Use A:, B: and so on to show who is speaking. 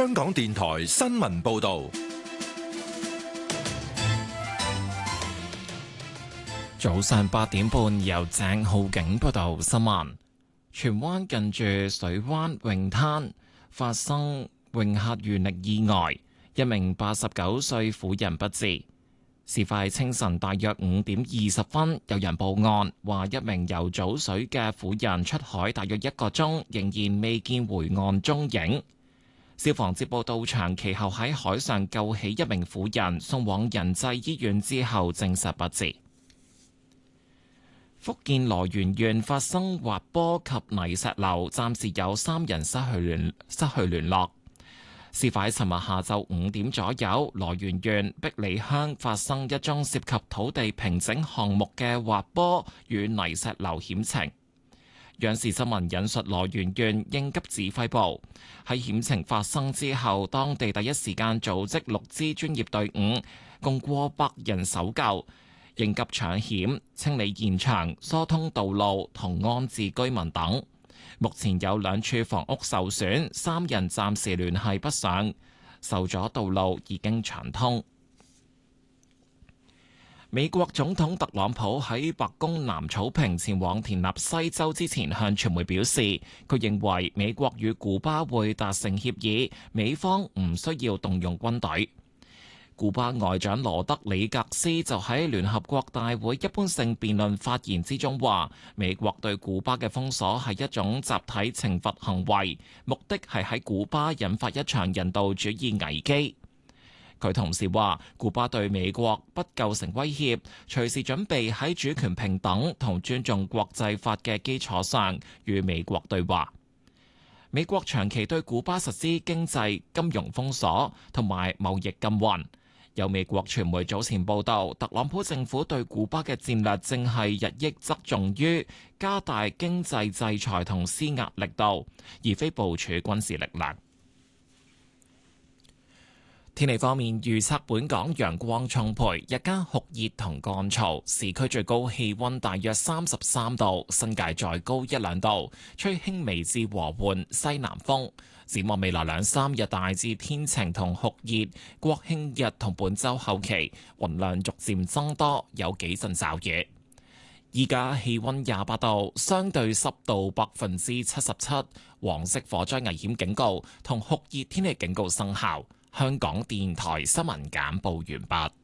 A: 香港電台新聞報道。
B: 早上8點半，由鄭浩景報道新聞。荃灣近住水灣泳灘發生泳客遇溺意外，一名89歲婦人不治。事發清晨大約5點20分，有人報案，話一名游早水嘅婦人出海大約1個鐘，仍然未見回岸蹤影。消防接報到場，其後喺海上救起一名婦人，送往仁濟醫院之後證實不治。福建羅源縣發生滑坡及泥石流，暫時有3人失去聯絡。事發喺尋日下晝5點左右，羅源縣碧里鄉發生一宗涉及土地平整項目嘅滑坡與泥石流險情。央視新聞引述羅源縣應急指揮部喺險情發生之後，當地第一時間組織6支專業隊伍，共過百人搜救。應急搶險、清理現場、疏通道路同安置居民等。目前有2處房屋受損，3人暫時聯繫不上，受阻道路已經暢通。美國總統特朗普喺白宮南草坪前往田納西州之前，向傳媒表示，佢認為美國與古巴會達成協議，美方唔需要動用軍隊。古巴外長羅德里格斯就喺聯合國大會一般性辯論發言之中話，美國對古巴嘅封鎖係一種集體懲罰行為，目的係喺古巴引發一場人道主義危機。佢同時話，古巴對美國不構成威脅，隨時準備喺主權平等同尊重國際法嘅基礎上與美國對話。美國長期對古巴實施經濟、金融封鎖同埋貿易禁運。有美國傳媒早前報道，特朗普政府對古巴嘅戰略正係日益側重於加大經濟制裁同施壓力度，而非部署軍事力量。天氣方面，預測本港陽光充沛，日間酷熱同乾燥，市區最高氣溫大約33度，新界再高1-2度，吹輕微至和緩西南風。展望未來2-3日大致天晴同酷熱，國慶日同本週後期雲量逐漸增多，有幾陣驟雨。依家氣溫28度，相對濕度77%，黃色火災危險警告同酷熱天氣警告生效。香港電台新聞簡報完畢。